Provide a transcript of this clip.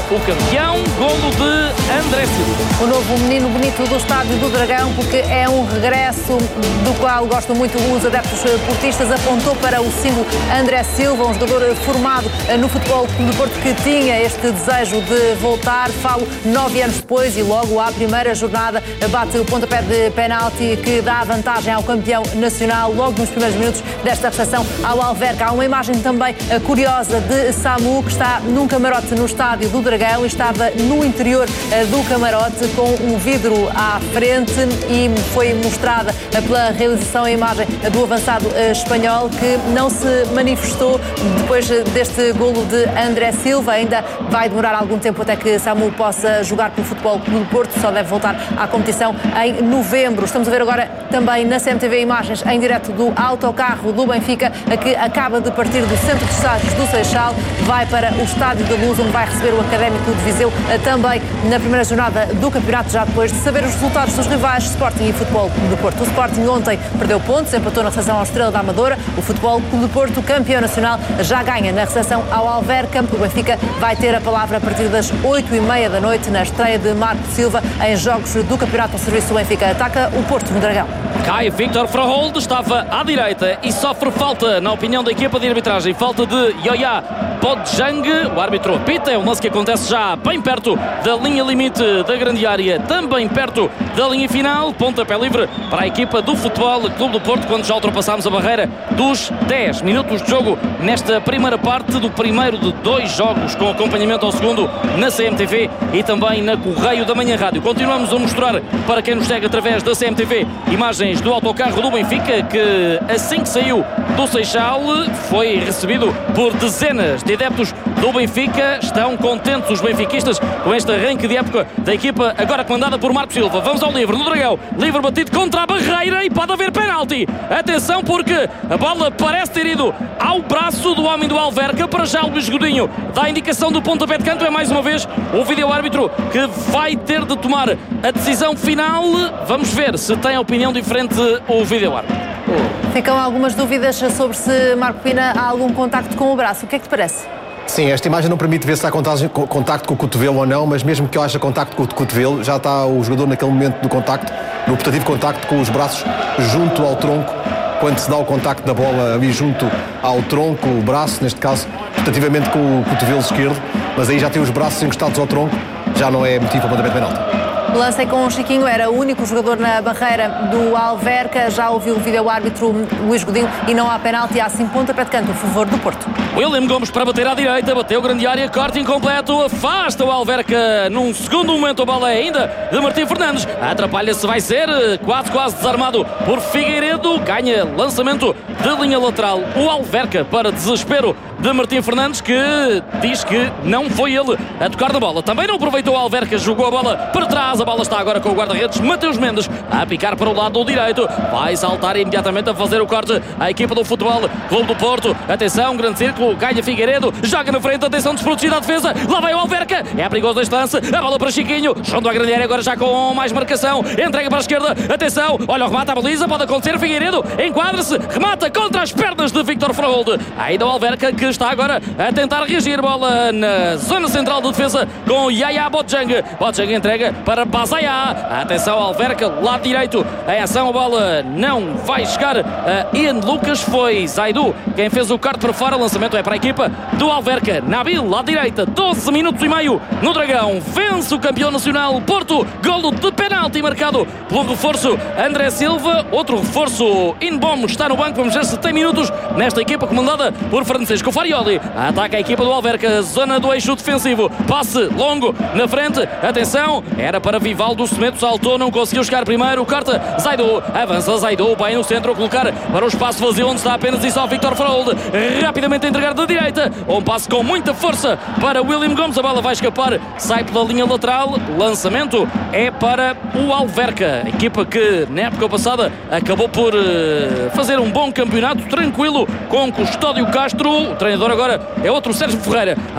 o campeão, golo de André Silva. O novo menino bonito do Estádio do Dragão, porque é um regresso do qual gostam muito os adeptos portistas, apontou para o símbolo André Silva, um jogador formado no Futebol Clube do Porto que tinha este desejo de voltar. Falo 9 anos depois e logo à primeira jornada bate o pontapé de penalti que dá a vantagem ao campeão nacional logo nos primeiros minutos desta recepção ao Alverca. Há uma imagem também curiosa de Samu, que está num camarote no Estádio do Dragão e estava no interior do camarote com um vidro à frente, e foi mostrada pela realização a imagem do avançado espanhol, que não se manifestou depois deste golo de André Silva. Ainda vai demorar algum tempo até que Samu possa jogar pelo Futebol Clube do Porto, só deve voltar à competição em novembro. Estamos a ver agora também na CMTV imagens em direto do autocarro do Benfica, que acaba de partir do Centro de Estágios do Seixal, vai para o Estádio da Luz, onde vai receber o Académico de Viseu, também na primeira jornada do campeonato, já depois de saber os resultados dos rivais Sporting e Futebol Clube do Porto. O Sporting ontem perdeu pontos, empatou na recepção ao Estrela da Amadora. O Futebol Clube do Porto, campeão nacional, já ganha na recepção ao Alverca. O Benfica vai ter a palavra a partir das 8h30 da noite, na estreia de Marco Silva em jogos do campeonato ao serviço do Benfica. Ataca o Porto no Dragão. Cai Victor Frohold, estava à direita e sofre falta, na opinião da equipa de arbitragem. Falta de Yoya Bodjang. O árbitro apita, é um lance que acontece já bem perto da linha limite da grande área, também perto da linha final. Pontapé livre para a equipa do Futebol Clube do Porto, quando já ultrapassámos a barreira dos 10 minutos de jogo nesta primeira parte do primeiro de 2 jogos, com acompanhamento ao segundo na CMTV e também na Correio da Manhã Rádio. Continuamos a mostrar para quem nos segue através da CMTV imagens do autocarro do Benfica, que assim que saiu do Seixal foi recebido por dezenas de adeptos do Benfica. Estão contentes os benfiquistas com este arranque de época da equipa, agora comandada por Marco Silva. Vamos ao livre no Dragão, livre batido contra a barreira e pode haver penalti. Atenção, porque a bola parece ter ido ao braço do homem do Alverca. Para já o Luís Godinho dá a indicação do pontapé de canto. É mais uma vez o vídeo-árbitro que vai ter de tomar a decisão final. Vamos ver se tem a opinião diferente o vídeo-árbitro. Ficam algumas dúvidas sobre se Marco Pina há algum contacto com o braço. O que é que te parece? Sim, esta imagem não permite ver se há contacto com o cotovelo ou não, mas mesmo que eu haja contacto com o cotovelo, já está o jogador naquele momento do contacto, no optativo contacto, com os braços junto ao tronco, quando se dá o contacto da bola ali junto ao tronco, o braço, neste caso, optativamente com o cotovelo esquerdo, mas aí já tem os braços encostados ao tronco, já não é motivo para pontapé de penalti. Lancei com o Chiquinho, era o único jogador na barreira do Alverca. Já ouviu o vídeo-árbitro Luís Godinho e não há penalti. Há 5 pontapé de canto a favor do Porto. William Gomes para bater à direita, bateu grande área, corte incompleto, afasta o Alverca. Num segundo momento a bola é ainda de Martim Fernandes, atrapalha-se, vai ser quase desarmado por Figueiredo. Ganha lançamento de linha lateral o Alverca, para desespero de Martim Fernandes, que diz que não foi ele a tocar na bola. Também não aproveitou o Alverca, jogou a bola para trás. A bola está agora com o guarda-redes Mateus Mendes a picar para o lado direito, vai saltar imediatamente a fazer o corte a equipa do Futebol Clube do Porto. Atenção, grande círculo, ganha Figueiredo, joga na frente, atenção, desprotegida a defesa, lá vai o Alverca, é perigoso este lance, a bola para Chiquinho, junto à grande área, agora já com mais marcação, entrega para a esquerda, atenção, olha o remate à baliza, pode acontecer, Figueiredo enquadra-se, remata contra as pernas de Victor Frohold. Ainda o Alverca, que está agora a tentar reagir, bola na zona central de defesa com Yaya Bodjang. Bodjang entrega para Bazaia. Atenção, Alverca, lado direito, a ação, a bola não vai chegar a Ian Lucas, foi Zaidu quem fez o corte para fora. Lançamento é para a equipa do Alverca. Nabil, lado direita, 12 minutos e meio no Dragão, vence o campeão nacional Porto, golo de penalti marcado pelo reforço André Silva. Outro reforço, Inbom, está no banco. Vamos ver se tem minutos nesta equipa comandada por Francisco Farioli. Ataca a equipa do Alverca, zona do eixo defensivo, passe longo na frente, atenção, era para Vivaldo, Semedo saltou, não conseguiu chegar primeiro, corta, Zaidu, avança Zaidu, bem no centro, colocar para o espaço vazio onde está apenas e só Victor Frohold, rapidamente a entregar da direita, um passe com muita força para William Gomes, a bola vai escapar, sai pela linha lateral, lançamento é para o Alverca, equipa que na época passada acabou por fazer um bom campeonato, tranquilo, com Custódio Castro. O treinador agora é outro, Sérgio Ferreira.